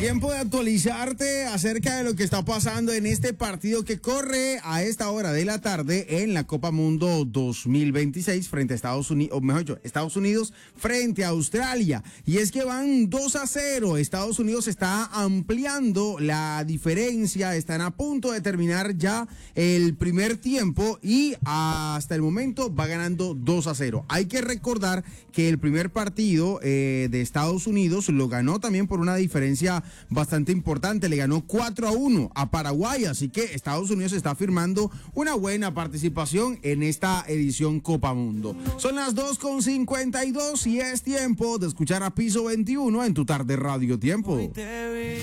Tiempo de actualizarte acerca de lo que está pasando en este partido que corre a esta hora de la tarde en la Copa Mundo 2026 frente a Estados Unidos, o mejor dicho, Estados Unidos frente a Australia. Y es que van 2-0. Estados Unidos está ampliando la diferencia, están a punto de terminar ya el primer tiempo y hasta el momento va ganando 2-0. Hay que recordar que el primer partido de Estados Unidos lo ganó también por una diferencia bastante importante, le ganó 4-1 a Paraguay, así que Estados Unidos está firmando una buena participación en esta edición Copa Mundo. Son las 2:52 y es tiempo de escuchar a Piso 21 en tu tarde Radio Tiempo.